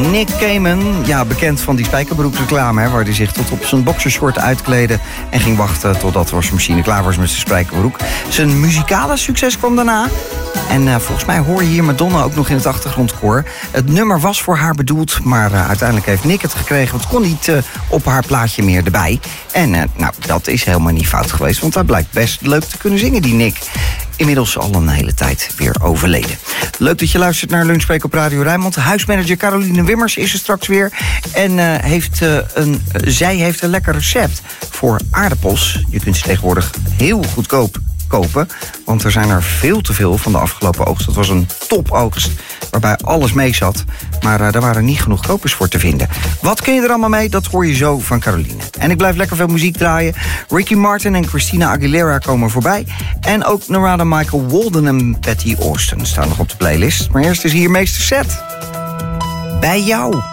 Nick Cayman, ja, bekend van die spijkerbroekreclame, waar hij zich tot op zijn boxershort uitkleedde en ging wachten totdat de wasmachine klaar was met zijn spijkerbroek. Zijn muzikale succes kwam daarna. En volgens mij hoor je hier Madonna ook nog in het achtergrondkoor. Het nummer was voor haar bedoeld, maar uiteindelijk heeft Nick het gekregen. Want het kon niet op haar plaatje meer erbij. En nou, dat is helemaal niet fout geweest, want hij blijkt best leuk te kunnen zingen, die Nick. Inmiddels al een hele tijd weer overleden. Leuk dat je luistert naar Lunchbreak op Radio Rijnmond. Huismanager Caroline Wimmers is er straks weer. En zij heeft een lekker recept voor aardappels. Je kunt ze tegenwoordig heel goedkoop kopen, want er zijn er veel te veel van de afgelopen oogst. Dat was een topoogst waarbij alles mee zat, maar daar waren niet genoeg kopers voor te vinden. Wat kun je er allemaal mee? Dat hoor je zo van Caroline. En ik blijf lekker veel muziek draaien. Ricky Martin en Christina Aguilera komen voorbij. En ook Narada Michael Walden en Patty Austin staan nog op de playlist. Maar eerst is hier meester Seth. Bij jou.